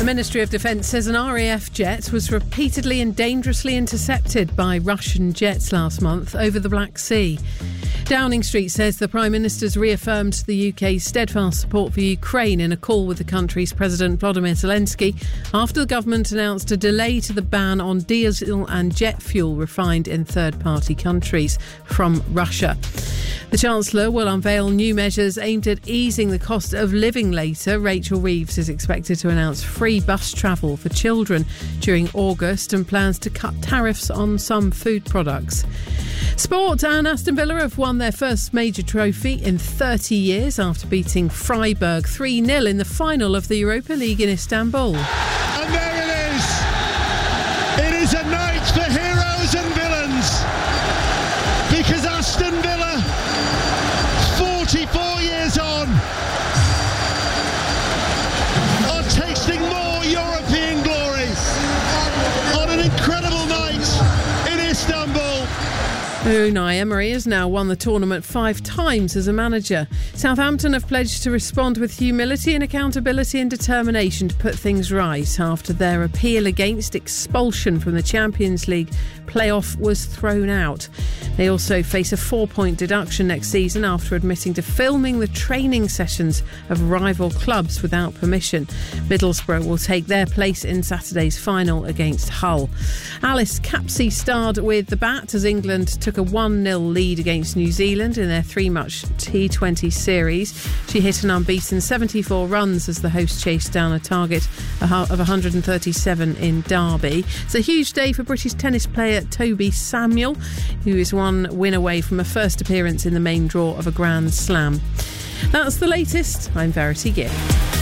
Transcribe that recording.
The Ministry of Defence says an RAF jet was repeatedly and dangerously intercepted by Russian jets last month over the Black Sea. Downing Street says the Prime Minister's reaffirmed the UK's steadfast support for Ukraine in a call with the country's President Volodymyr Zelensky after the government announced a delay to the ban on diesel and jet fuel refined in third-party countries from Russia. The Chancellor will unveil new measures aimed at easing the cost of living later. Rachel Reeves is expected to announce free bus travel for children during August and plans to cut tariffs on some food products. Sport, and Aston Villa have won their first major trophy in 30 years after beating Freiburg 3-0 in the final of the Europa League in Istanbul. And there it is! It is a night for heroes and villains, because Aston Villa, 44 years on, are tasting more European glory on an incredible night in Istanbul. Unai Emery has now won the tournament 5 times as a manager. Southampton have pledged to respond with humility and accountability and determination to put things right after their appeal against expulsion from the Champions League playoff was thrown out. They also face a 4-point deduction next season after admitting to filming the training sessions of rival clubs without permission. Middlesbrough will take their place in Saturday's final against Hull. Alice Capsey starred with the bat as England took a 1-0 lead against New Zealand in their 3-match T20 series. She hit an unbeaten 74 runs as the hosts chased down a target of 137 in Derby. It's a huge day for British tennis player Toby Samuel, who is one win away from a first appearance in the main draw of a Grand Slam. That's the latest. I'm Verity Gibb.